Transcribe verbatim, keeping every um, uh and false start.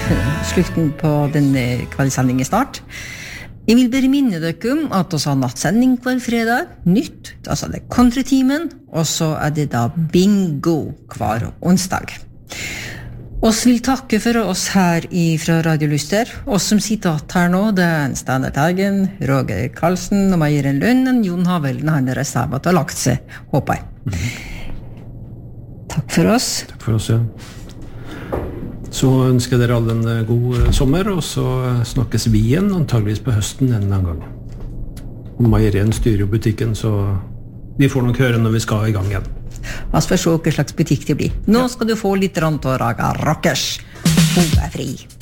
slutten på denne kveldssendingen snart. Jeg vil bare minne dere om at vi har nattsending hver fredag, nytt, altså det er countrytimen, og så er det da bingo hver onsdag. Oss vil takke for oss her fra Radio Lyster. Oss som sitter her nå, det er Steinar Teigen, Roger Karlsen og Meieren Lønnen, Jon Havelen, han er reservat og lagt seg, håper jeg. Mm-hmm. Takk for oss. Takk for oss, ja. Så ønsker dere alle en god sommer, og så snakkes vi igjen, antageligvis på høsten en eller annen gang. Meierien styrer jo butikken, så vi får nok høre når vi skal i gang igjen. La oss få se hva slags butikk det blir. Nå skal du få litt rant og raga rockers. Hun er fri.